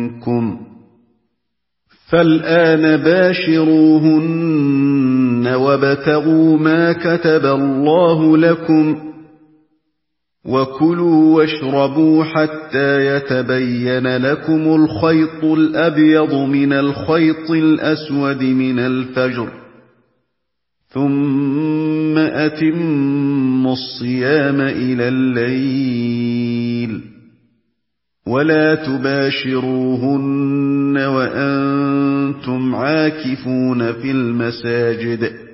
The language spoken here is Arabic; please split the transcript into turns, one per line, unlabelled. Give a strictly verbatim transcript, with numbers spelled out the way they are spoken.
مِنكُمْ فالآن باشروهن وابتغوا ما كتب الله لكم وكلوا واشربوا حتى يتبين لكم الخيط الأبيض من الخيط الأسود من الفجر ثم أتموا الصيام إلى الليل ولا تباشروهن وأنتم عاكفون في المساجد